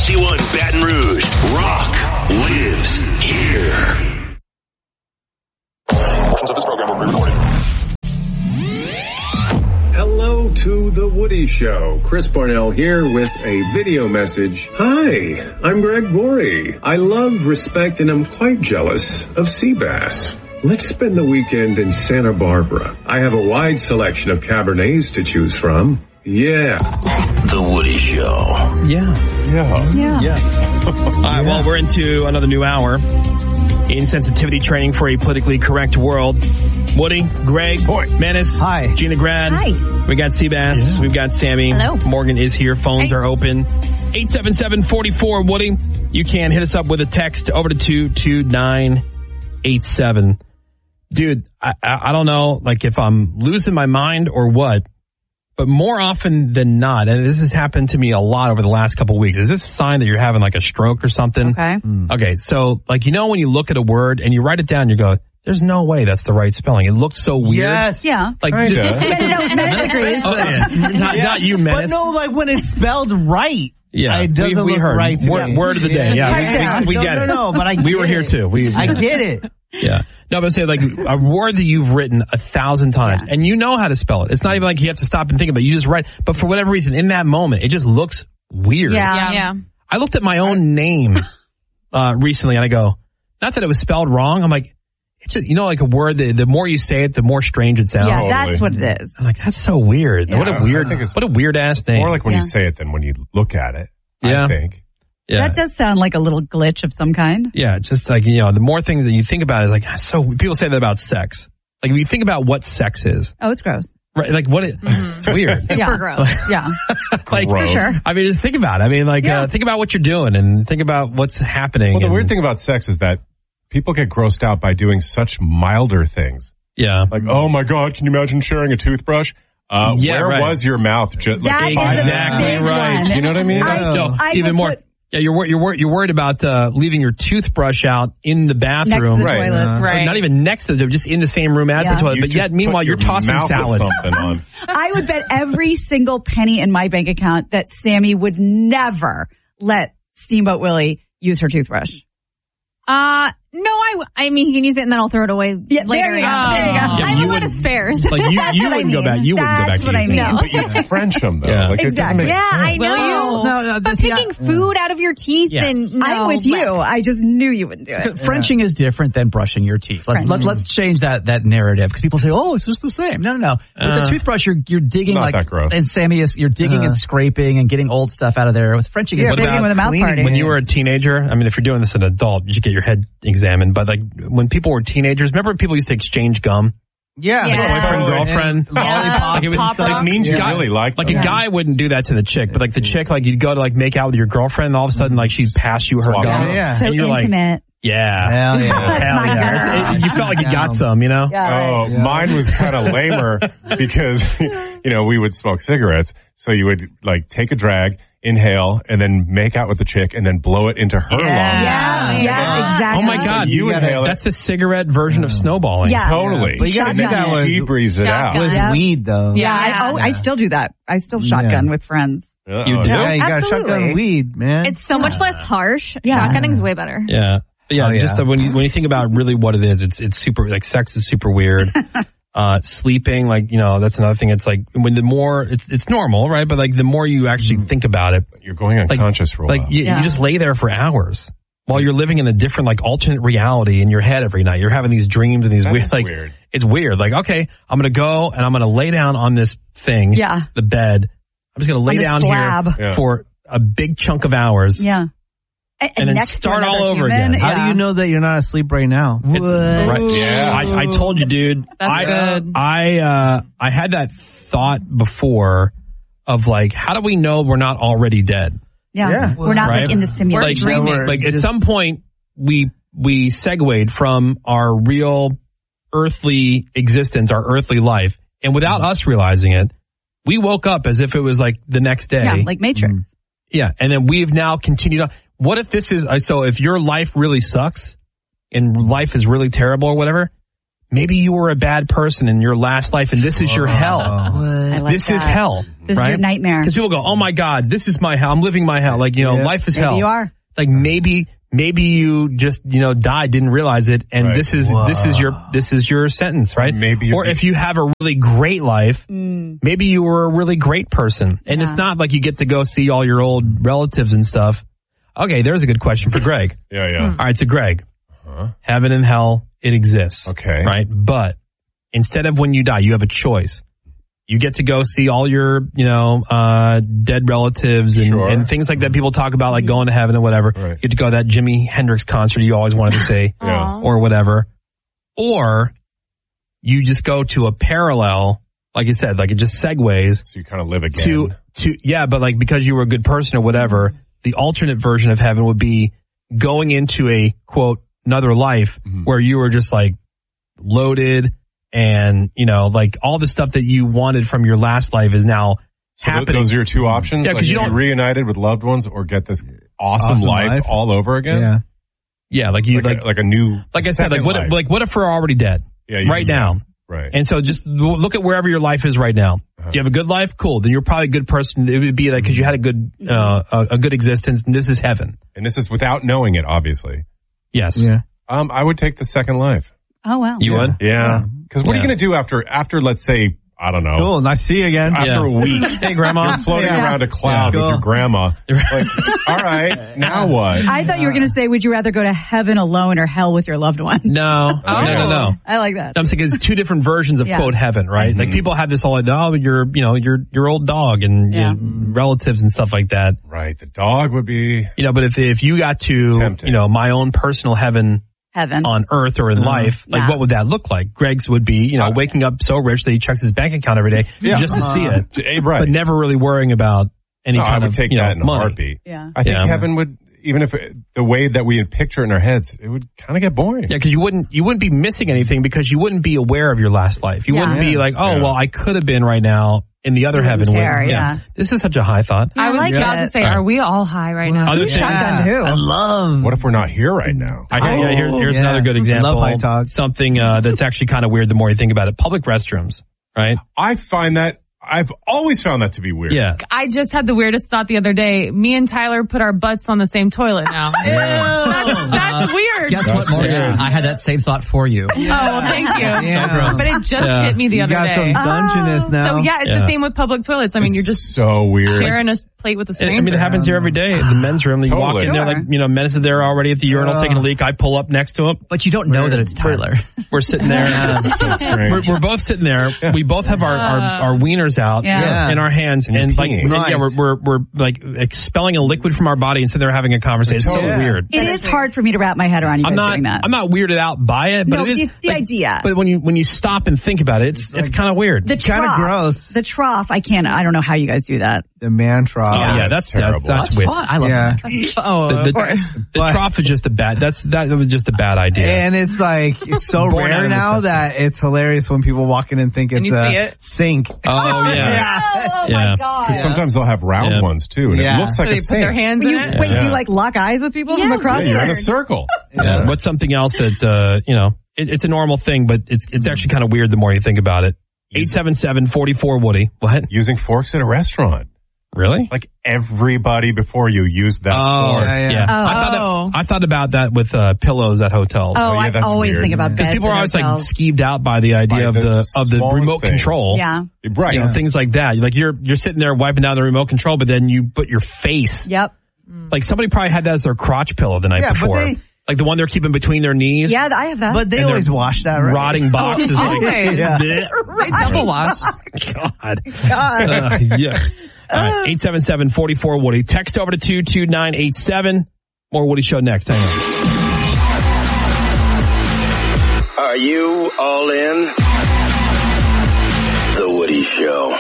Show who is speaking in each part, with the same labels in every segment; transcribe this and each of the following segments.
Speaker 1: KC1 Baton Rouge. Rock lives here.
Speaker 2: Portions of this program will be recorded.
Speaker 3: Hello to The Woody Show. Chris Parnell here with a video message. Hi, I'm Greg Gorey. I love, respect, and I'm quite jealous of sea bass. Let's spend the weekend in Santa Barbara. I have a wide selection of Cabernets to choose from. Yeah.
Speaker 1: The Woody Show.
Speaker 4: Yeah. All right, well, we're into another new hour. Insensitivity training for a politically correct world. Woody, Greg, Menace,
Speaker 5: hi,
Speaker 4: Gina Grad.
Speaker 6: Hi.
Speaker 4: We got Seabass. We've got Sammy.
Speaker 6: Hello.
Speaker 4: Morgan is here. Phones are open. 877-44 Woody. You can hit us up with a text over to 22987. Dude, I don't know, like if I'm losing my mind or what, but more often than not, and this has happened to me a lot over the last couple of weeks, is this a sign that you're having like a stroke or something?
Speaker 6: Okay.
Speaker 4: Okay, so like, you know, when you look at a word and you write it down, you go, there's no way that's the right spelling. It looks so weird.
Speaker 5: Yes.
Speaker 6: Yeah.
Speaker 4: Like,
Speaker 6: No, Menace agrees.
Speaker 4: Oh, yeah. Not you, Menace.
Speaker 5: But no, like when it's spelled right.
Speaker 4: Yeah,
Speaker 5: it doesn't
Speaker 4: we
Speaker 5: look
Speaker 4: heard.
Speaker 5: right to me.
Speaker 4: Word of the day. Yeah, we get it.
Speaker 5: No, but I
Speaker 4: we were here
Speaker 5: it.
Speaker 4: too.
Speaker 5: I get it.
Speaker 4: Yeah. No, but say like a word that you've written 1,000 times and you know how to spell it. It's not even like you have to stop and think about it. You just write. But for whatever reason, in that moment, it just looks weird.
Speaker 6: Yeah.
Speaker 4: I looked at my own name recently and I go, not that it was spelled wrong. I'm like, it's just, you know, like a word, the more you say it, the more strange it sounds.
Speaker 6: Yeah, that's what it is.
Speaker 4: I'm like, that's so weird.
Speaker 7: Yeah,
Speaker 4: what a weird ass name.
Speaker 7: More like when you say it than when you look at it,
Speaker 4: Yeah.
Speaker 7: I think.
Speaker 4: Yeah.
Speaker 6: That does sound like a little glitch of some kind.
Speaker 4: Yeah, just like, you know, the more things that you think about it, like, so people say that about sex. Like, if you think about what sex is,
Speaker 6: Oh, it's gross.
Speaker 4: right? Like, what it's weird.
Speaker 6: Super gross. Yeah.
Speaker 4: Like,
Speaker 7: Gross.
Speaker 6: For sure.
Speaker 4: I mean, just think about it. I mean, like,
Speaker 6: Yeah.
Speaker 4: think about what you're doing and think about what's happening.
Speaker 7: Well, the
Speaker 4: and-
Speaker 7: weird thing about sex is that people get grossed out by doing such milder things.
Speaker 4: Yeah.
Speaker 7: Like, oh my God, can you imagine sharing a toothbrush?
Speaker 4: Yeah,
Speaker 7: where
Speaker 4: right.
Speaker 7: was your mouth? Just
Speaker 6: That
Speaker 7: like
Speaker 6: is
Speaker 7: five
Speaker 4: exactly
Speaker 6: a big
Speaker 4: right.
Speaker 6: one.
Speaker 7: You know what I mean?
Speaker 4: No,
Speaker 6: I
Speaker 4: even
Speaker 6: would
Speaker 4: more.
Speaker 6: put-
Speaker 4: Yeah, you're worried about leaving your toothbrush out in the bathroom.
Speaker 6: Next to the
Speaker 7: Right.
Speaker 6: toilet.
Speaker 4: Like, not even next to them, just in the same room as
Speaker 6: Yeah.
Speaker 4: the toilet.
Speaker 7: You
Speaker 4: But
Speaker 7: just
Speaker 4: yet, meanwhile,
Speaker 7: put
Speaker 4: you're
Speaker 7: your
Speaker 4: tossing
Speaker 7: mouth with
Speaker 4: salads.
Speaker 7: something on.
Speaker 6: I would bet every single penny in my bank account that Sammy would never let Steamboat Willie use her toothbrush.
Speaker 8: No, I mean, he can use it and then I'll throw it away
Speaker 6: Yeah,
Speaker 8: later.
Speaker 6: there you go.
Speaker 8: on.
Speaker 6: There you go.
Speaker 4: Yeah,
Speaker 8: I have
Speaker 4: you
Speaker 8: a lot
Speaker 4: would-
Speaker 8: of spares.
Speaker 4: Like you
Speaker 6: That's what I
Speaker 4: wouldn't go
Speaker 6: mean.
Speaker 4: back. You wouldn't go back
Speaker 6: That's
Speaker 4: to
Speaker 6: what I
Speaker 4: using
Speaker 6: mean.
Speaker 4: it.
Speaker 7: But you French them though.
Speaker 4: Yeah.
Speaker 7: Like it doesn't
Speaker 6: Exactly.
Speaker 7: make
Speaker 8: Yeah,
Speaker 7: sense.
Speaker 8: I know.
Speaker 5: No,
Speaker 8: But picking food out of your teeth
Speaker 4: Yes.
Speaker 8: and no,
Speaker 6: I'm with you. I just knew you wouldn't do it.
Speaker 5: Frenching is different than brushing your teeth. Let's change that narrative because people say, "Oh, it's just the same." No. With the toothbrush, you're digging
Speaker 7: Not
Speaker 5: like,
Speaker 7: that gross.
Speaker 5: and Sammy is you're digging and scraping and getting old stuff out of there. With Frenching,
Speaker 6: Yeah,
Speaker 5: it's
Speaker 6: maybe
Speaker 5: about
Speaker 6: with a mouth
Speaker 5: cleaning
Speaker 6: party.
Speaker 5: it.
Speaker 4: When you were a teenager, I mean, if you're doing this as an adult, you should get your head examined. But like when people were teenagers, remember people used to exchange gum?
Speaker 5: yeah,
Speaker 4: Boyfriend, girlfriend.
Speaker 5: lollipops,
Speaker 4: Like, it was-
Speaker 5: Pop
Speaker 4: like,
Speaker 5: Rocks.
Speaker 7: means you
Speaker 4: guy-
Speaker 7: really like
Speaker 4: like
Speaker 7: them.
Speaker 4: a guy wouldn't do that to the chick, but like the chick, like you'd go to like make out with your girlfriend, and all of a sudden like she'd pass you her
Speaker 7: Swap
Speaker 4: gum,
Speaker 7: it.
Speaker 5: Yeah.
Speaker 6: So
Speaker 4: and you're like,
Speaker 6: intimate.
Speaker 4: yeah,
Speaker 5: Hell yeah.
Speaker 6: That's
Speaker 4: hell
Speaker 6: my
Speaker 4: yeah.
Speaker 6: girl.
Speaker 4: You felt like you got some, you know?
Speaker 6: Yeah,
Speaker 7: Oh,
Speaker 6: right.
Speaker 7: mine was kind of lamer because, we would smoke cigarettes. So you would like take a drag, inhale, and then make out with the chick and then blow it into her lungs.
Speaker 6: Yeah, exactly.
Speaker 4: Oh my God,
Speaker 7: You inhale it.
Speaker 4: that's the cigarette version of snowballing.
Speaker 6: Yeah.
Speaker 7: Totally.
Speaker 5: But you gotta
Speaker 7: And
Speaker 5: do
Speaker 7: then
Speaker 5: that with-
Speaker 7: she breathes it out.
Speaker 8: Shotgun.
Speaker 5: with
Speaker 6: Yeah.
Speaker 5: weed though.
Speaker 6: Yeah, I still do that. I still shotgun with friends.
Speaker 7: Uh-oh.
Speaker 4: You do?
Speaker 5: Yeah, you got
Speaker 6: Absolutely.
Speaker 5: shotgun weed, man.
Speaker 8: It's so much less harsh.
Speaker 6: Yeah.
Speaker 8: Shotgunning's way better.
Speaker 4: Yeah. But yeah,
Speaker 5: Oh, yeah.
Speaker 4: just that when you think about really what it is, it's super, like sex is super weird. Sleeping, like, that's another thing. It's like when the more, it's normal, right? But like the more you actually think about it,
Speaker 7: You're going unconscious for a while.
Speaker 4: like you just lay there for hours while you're living in a different, like, alternate reality in your head every night. You're having these dreams and these
Speaker 7: That
Speaker 4: weird,
Speaker 7: is
Speaker 4: like,
Speaker 7: weird.
Speaker 4: it's weird. Like, okay, I'm going to go and I'm going to lay down on this thing,
Speaker 6: Yeah.
Speaker 4: the bed. I'm just going to lay
Speaker 6: On the
Speaker 4: down
Speaker 6: slab.
Speaker 4: here
Speaker 7: Yeah.
Speaker 4: for a big chunk of hours.
Speaker 6: Yeah.
Speaker 4: And then
Speaker 6: next to
Speaker 4: start all
Speaker 6: another
Speaker 4: over
Speaker 6: human,
Speaker 4: again.
Speaker 5: How do
Speaker 6: yeah.
Speaker 5: you know that you're not asleep right now?
Speaker 4: It's, right.
Speaker 7: Yeah.
Speaker 4: I told you, dude.
Speaker 8: That's good.
Speaker 4: I had that thought before of like, how do we know we're not already dead?
Speaker 6: Yeah. We're not
Speaker 4: Right?
Speaker 6: like in the simulation.
Speaker 4: Like at some point we segued from our real earthly existence, our earthly life, and without us realizing it, we woke up as if it was like the next day.
Speaker 6: Yeah, like Matrix.
Speaker 4: Yeah, and then we've now continued on. What if this is, so if your life really sucks and life is really terrible or whatever, maybe you were a bad person in your last life and this is your hell.
Speaker 6: I like
Speaker 4: This
Speaker 6: that.
Speaker 4: is hell.
Speaker 6: This is your nightmare.
Speaker 4: Because people go, oh my God, this is my hell. I'm living my hell. Like, life is hell.
Speaker 6: You are.
Speaker 4: Like maybe you just, died, didn't realize it. And this is your sentence, right? Or if you have a really great life, maybe you were a really great person. And it's not like you get to go see all your old relatives and stuff. Okay, there's a good question for Greg.
Speaker 7: Yeah.
Speaker 4: All right, so Greg, heaven and hell, it exists.
Speaker 7: Okay.
Speaker 4: Right? But instead of when you die, you have a choice. You get to go see all your, dead relatives and things like that people talk about, like going to heaven and whatever.
Speaker 7: Right.
Speaker 4: You get to go to that Jimi Hendrix concert you always wanted to see or whatever. Or you just go to a parallel, like you said, like it just segues.
Speaker 7: So you kind of live again.
Speaker 4: But like because you were a good person or whatever, the alternate version of heaven would be going into a, quote, another life where you were just like loaded and, like all the stuff that you wanted from your last life is now happening.
Speaker 7: Those are your two options?
Speaker 4: Yeah, because you don't
Speaker 7: be reunited with loved ones or get this awesome life all over again?
Speaker 4: Yeah, like
Speaker 7: a new,
Speaker 4: like I said, what if we're already dead right now?
Speaker 7: Right.
Speaker 4: And so just look at wherever your life is right now. Do you have a good life? Cool. Then you're probably a good person. It would be like because you had a good existence, and this is heaven.
Speaker 7: And this is without knowing it, obviously.
Speaker 4: Yes.
Speaker 5: Yeah.
Speaker 7: I would take the second life.
Speaker 6: Oh, wow.
Speaker 4: You would?
Speaker 7: Yeah. Because what are you going to do after, let's say, I don't know.
Speaker 5: Cool. Nice to see you again.
Speaker 7: After a week.
Speaker 4: Hey, Grandma.
Speaker 7: You're floating around a cloud with your grandma. Like, all right, now what?
Speaker 6: I thought you were going to say, would you rather go to heaven alone or hell with your loved one?
Speaker 4: No. No.
Speaker 6: I like that.
Speaker 4: I'm saying it's two different versions of quote heaven, right? Like people have this all like, your old dog and your relatives and stuff like that.
Speaker 7: Right. The dog would be.
Speaker 4: But if you got to,
Speaker 7: tempting.
Speaker 4: My own personal heaven on earth or in life, like what would that look like? Greg's would be, waking up so rich that he checks his bank account every day just to see it,
Speaker 7: right.
Speaker 4: but never really worrying about any kind
Speaker 7: I would
Speaker 4: of
Speaker 7: take that in a
Speaker 4: money.
Speaker 7: heartbeat.
Speaker 6: Yeah.
Speaker 7: I think heaven would, even if the way that we picture it in our heads, it would kind of get boring.
Speaker 4: Yeah, because you wouldn't be missing anything because you wouldn't be aware of your last life. You wouldn't be like, well, I could have been right now in the other heaven. This is such a high thought.
Speaker 8: I was about to say, are we all high right now?
Speaker 6: Shotgun too.
Speaker 5: I love.
Speaker 7: What if we're not here right now?
Speaker 4: Here's another good example.
Speaker 5: Love high talk.
Speaker 4: Something that's actually kind of weird the more you think about it. Public restrooms, right?
Speaker 7: I've always found that to be weird.
Speaker 4: Yeah.
Speaker 8: I just had the weirdest thought the other day. Me and Tyler put our butts on the same toilet now. That's weird.
Speaker 5: Guess what, Morgan? I had that same thought for you.
Speaker 8: Oh, well, thank you.
Speaker 5: Yeah.
Speaker 8: But it just hit me the other day.
Speaker 5: Some Dungeness now.
Speaker 8: So yeah, it's the same with public toilets. I mean, you're just
Speaker 7: so weird.
Speaker 8: sharing a plate with a stranger.
Speaker 4: I mean, it happens here every day. The men's room, you walk in there, like, men's are there already at the urinal taking a leak. I pull up next to him.
Speaker 5: But you don't know that it's Tyler.
Speaker 4: We're sitting there. We're both sitting there. We both have our wieners out in our hands, and like, we're like expelling a liquid from our body and sitting there having a conversation. It's so weird.
Speaker 6: It is hard for me to wrap my head around you guys doing that.
Speaker 4: I'm not weirded out by it, but it is
Speaker 6: the idea.
Speaker 4: But when you stop and think about it, it's kind of weird.
Speaker 6: The trough,
Speaker 5: kind of gross.
Speaker 6: The trough, I don't know how you guys do that.
Speaker 5: The man trough.
Speaker 4: Oh yeah, that's terrible. That's weird.
Speaker 5: I love that.
Speaker 4: The trough is just that was just a bad idea.
Speaker 5: And it's like so rare now that it's hilarious when people walk in and think it's a sink.
Speaker 4: Oh yeah.
Speaker 6: Oh my god.
Speaker 7: Because sometimes they'll have round ones too, and it looks like a sink.
Speaker 8: Put their hands in it.
Speaker 6: Wait, do you like lock eyes with people from across?
Speaker 7: Yeah, you're in a circle.
Speaker 4: Yeah. What's something else that it's a normal thing, but it's actually kind of weird the more you think about it. 877-44-WOODY. What?
Speaker 7: Using forks at a restaurant.
Speaker 4: Really?
Speaker 7: Like everybody before you used that fork.
Speaker 4: Yeah. I thought about that with pillows at hotels.
Speaker 6: Oh, I
Speaker 7: that's
Speaker 6: always
Speaker 7: weird.
Speaker 6: think about beds.
Speaker 4: Because people are always like
Speaker 6: hotels.
Speaker 4: skeeved out by the idea of the remote control.
Speaker 6: Yeah.
Speaker 7: Right.
Speaker 4: Things like that. Like you're sitting there wiping down the remote control, but then you put your face.
Speaker 6: Yep.
Speaker 4: Like somebody probably had that as their crotch pillow the night before. Like the one they're keeping between their knees.
Speaker 6: Yeah, I have that.
Speaker 5: But they always wash that, right?
Speaker 4: Rotting boxes.
Speaker 8: They double wash.
Speaker 4: God. Yeah. All right, 877-44-WOODY. Text over to 22987. More Woody Show next. Hang on.
Speaker 1: Are you all in? The Woody Show.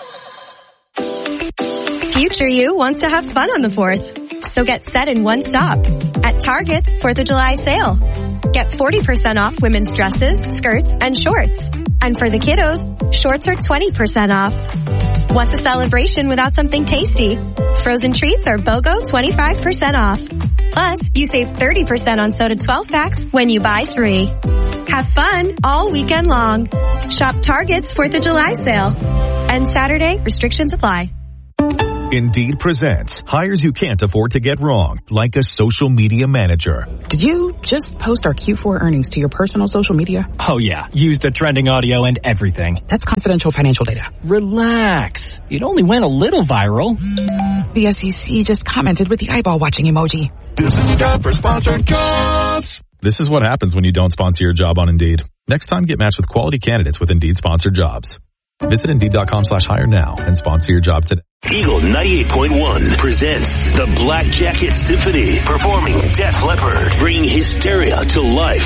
Speaker 2: Future you wants to have fun on the 4th. So get set in one stop. At Target's 4th of July sale. Get 40% off women's dresses, skirts, and shorts. And for the kiddos, shorts are 20% off. What's a celebration without something tasty? Frozen treats are BOGO 25% off. Plus, you save 30% on soda 12-packs when you buy 3. Have fun all weekend long. Shop Target's 4th of July sale. And Saturday, restrictions apply.
Speaker 9: Indeed presents hires you can't afford to get wrong, like a social media manager.
Speaker 10: Did you just post our Q4 earnings to your personal social media?
Speaker 11: Oh yeah, used a trending audio and everything.
Speaker 10: That's confidential financial data.
Speaker 11: Relax. It only went a little viral.
Speaker 10: The SEC just commented with the eyeball watching emoji.
Speaker 9: This is time for sponsored jobs. This is what happens when you don't sponsor your job on Indeed. Next time, get matched with quality candidates with Indeed sponsored jobs. Visit Indeed.com/hire now and sponsor your job today.
Speaker 1: Eagle 98.1 presents the Black Jacket Symphony, performing Def Leppard, bringing hysteria to life.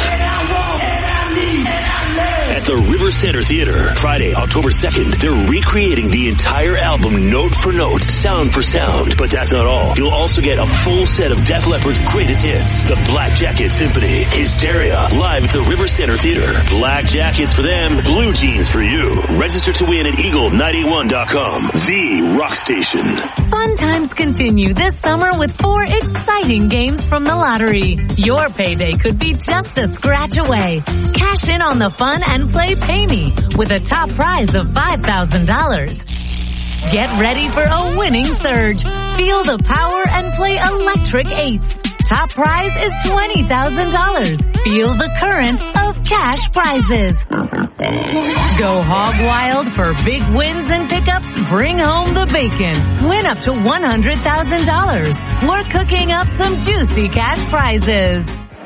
Speaker 1: At the River Center Theater, Friday, October 2nd, they're recreating the entire album note for note, sound for sound. But that's not all. You'll also get a full set of Def Leppard's greatest hits, the Black Jacket Symphony, Hysteria, live at the River Center Theater. Black jackets for them, blue jeans for you. Register to win at Eagle91.com, the rock station.
Speaker 8: Fun times continue this summer with 4 exciting games from the lottery. Your payday could be just a scratch away. Cash in on the fun and play Pay Me with a top prize of $5,000. Get ready for a winning surge. Feel the power and play Electric 8s. Top prize is $20,000. Feel the current of cash prizes. Go hog wild for big wins and pickups. Bring home the bacon. Win up to $100,000. We're cooking up some juicy cash prizes.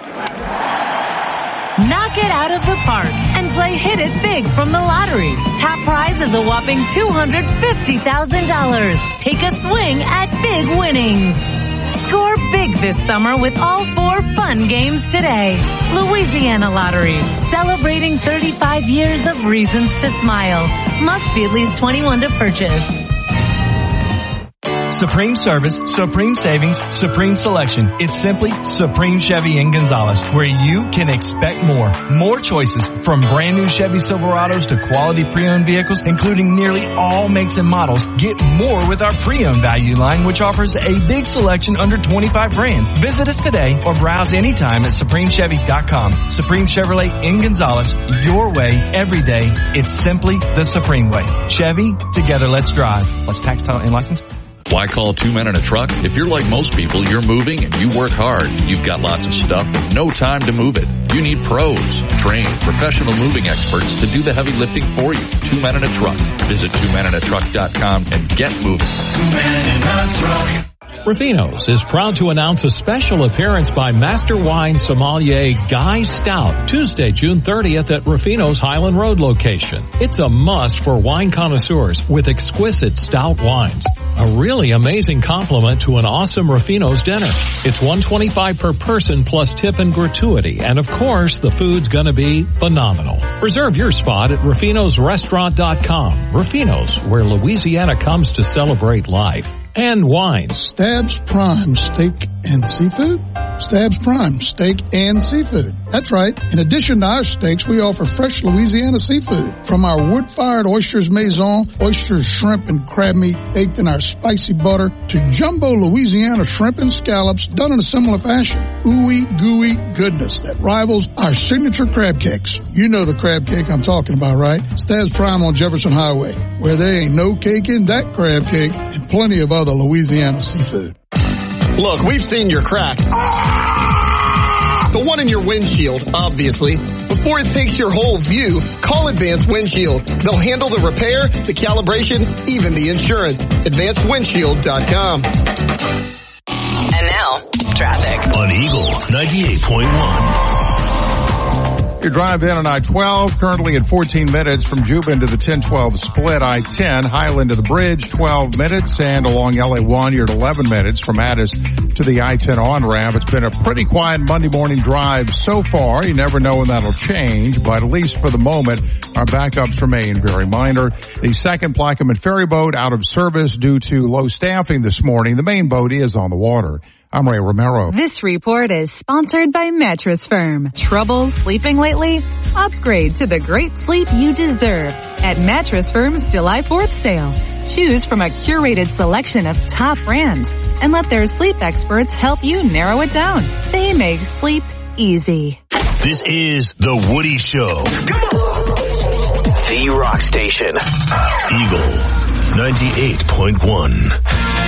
Speaker 8: Knock it out of the park and play Hit It Big from the lottery. Top prize is a whopping $250,000. Take a swing at big winnings. Score big this summer with all 4 fun games today. Louisiana Lottery, celebrating 35 years of reasons to smile. Must be at least 21 to purchase.
Speaker 12: Supreme service, supreme savings, supreme selection. It's simply Supreme Chevy in Gonzales, where you can expect more. More choices, from brand new Chevy Silverados to quality pre-owned vehicles, including nearly all makes and models. Get more with our pre-owned value line, which offers a big selection under $25,000. Visit us today or browse anytime at SupremeChevy.com. Supreme Chevrolet in Gonzales, your way, every day. It's simply the Supreme way. Chevy, together let's drive. Let's tax, title, and license.
Speaker 13: Why call 2 men in a truck? If you're like most people, you're moving and you work hard. You've got lots of stuff, but no time to move it. You need pros, trained, professional moving experts to do the heavy lifting for you. 2 men in a truck. Visit 2meninatruck.com and get moving.
Speaker 14: 2 men in a truck.
Speaker 15: Ruffino's is proud to announce a special appearance by Master Wine Sommelier Guy Stout, Tuesday, June 30th at Ruffino's Highland Road location. It's a must for wine connoisseurs with exquisite stout wines. A really amazing compliment to an awesome Ruffino's dinner. It's $125 per person plus tip and gratuity. And of course, the food's gonna be phenomenal. Reserve your spot at RuffinosRestaurant.com. Ruffino's, where Louisiana comes to celebrate life. And wine.
Speaker 16: Stabs Prime Steak and Seafood? Stabs Prime Steak and Seafood. That's right. In addition to our steaks, we offer fresh Louisiana seafood. From our wood-fired oysters maison, oysters, shrimp, and crab meat baked in our spicy butter, to jumbo Louisiana shrimp and scallops done in a similar fashion. Ooey gooey goodness that rivals our signature crab cakes. You know the crab cake I'm talking about, right? Stabs Prime on Jefferson Highway, where there ain't no cake in that crab cake, and plenty of other Louisiana seafood.
Speaker 17: Look, we've seen your cracks. The one in your windshield, obviously. Before it takes your whole view, call Advanced Windshield. They'll handle the repair, the calibration, even the insurance. AdvancedWindshield.com.
Speaker 18: And now, traffic.
Speaker 1: On Eagle 98.1.
Speaker 19: Your drive in on I-12, currently at 14 minutes from Juban to the 10-12 split. I-10, Highland to the bridge, 12 minutes, and along LA1, you're at 11 minutes from Addis to the I-10 on-ramp. It's been a pretty quiet Monday morning drive so far. You never know when that'll change, but at least for the moment, our backups remain very minor. The second Plaquemine ferry boat out of service due to low staffing this morning. The main boat is on the water. I'm Ray Romero.
Speaker 20: This report is sponsored by Mattress Firm. Trouble sleeping lately? Upgrade to the great sleep you deserve at Mattress Firm's July 4th sale. Choose from a curated selection of top brands, and let their sleep experts help you narrow it down. They make sleep easy.
Speaker 1: This is The Woody Show. Come on! The Rock Station. Eagle 98.1.